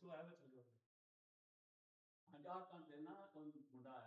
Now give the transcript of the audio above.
ਸੁਆਇਆ ਵਿੱਚ ਲਗਾਉਂਦੇ। 1000 ਘੰਟੇ ਨਾ ਕੋਈ ਮੁੰਡਾ